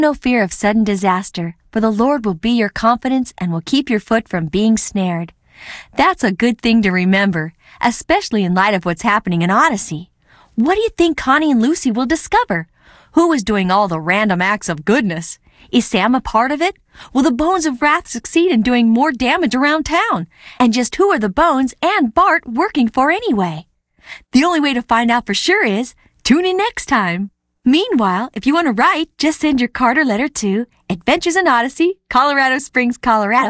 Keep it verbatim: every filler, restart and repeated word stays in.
No fear of sudden disaster, for the Lord will be your confidence and will keep your foot from being snared. That's a good thing to remember, especially in light of what's happening in Odyssey. What do you think Connie and Lucy will discover? Who is doing all the random acts of goodness? Is Sam a part of it? Will the Bones of Wrath succeed in doing more damage around town? And just who are the Bones and Bart working for anyway? The only way to find out for sure is tune in next time. Meanwhile, if you want to write, just send your card or letter to Adventures in Odyssey, Colorado Springs, Colorado